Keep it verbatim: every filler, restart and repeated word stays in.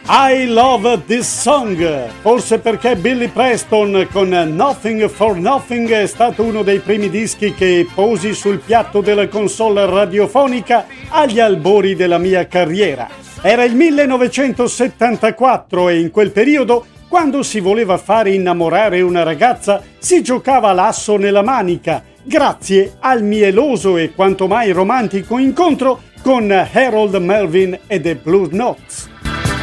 I Love This Song, forse perché Billy Preston con Nothing for Nothing è stato uno dei primi dischi che posi sul piatto della console radiofonica agli albori della mia carriera. Era il millenovecentosettantaquattro e in quel periodo, quando si voleva fare innamorare una ragazza, si giocava l'asso nella manica, grazie al mieloso e quanto mai romantico incontro con Harold Melvin e The Blue Notes.